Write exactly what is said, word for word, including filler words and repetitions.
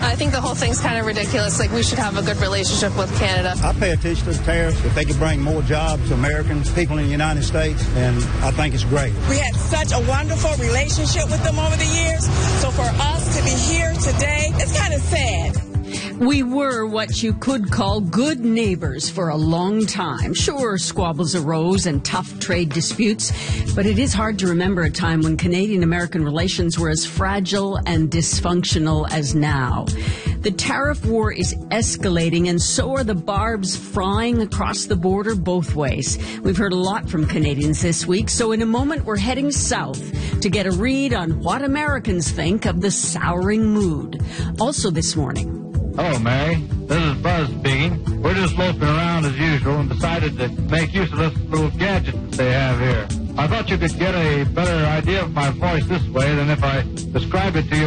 I think the whole thing's kind of ridiculous. Like, we should have a good relationship with Canada. I pay attention to the tariffs. If they could bring more jobs to Americans, people in the United States, and I think it's great. We had such a wonderful relationship with them over the years. So for us to be here today, it's kind of sad. We were what you could call good neighbors for a long time. Sure, squabbles arose and tough trade disputes, but it is hard to remember a time when Canadian-American relations were as fragile and dysfunctional as now. The tariff war is escalating, and so are the barbs flying across the border both ways. We've heard a lot from Canadians this week, so in a moment we're heading south to get a read on what Americans think of the souring mood. Also this morning. Hello, Mary. This is Buzz speaking. We're just loafing around as usual and decided to make use of this little gadget that they have here. I thought you could get a better idea of my voice this way than if I described it to you